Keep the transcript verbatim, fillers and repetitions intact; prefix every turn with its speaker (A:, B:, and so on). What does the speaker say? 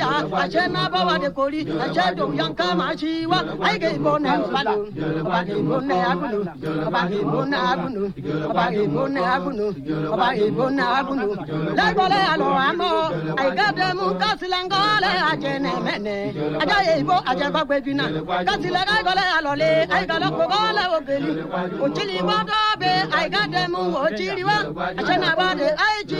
A: ya achena bawa de kori achedo yanka machiwa aige bone balu abage bone agunu abage bone agunu abage bone agunu abage bone agunu la gole alo amo aiga de mu kasilangole ajene mene ajaye ibo ajeba gbedina kasile la gole alo le aiga lo gole ogeli ochili bodo be aiga de mu ochiriwa achena bade aiji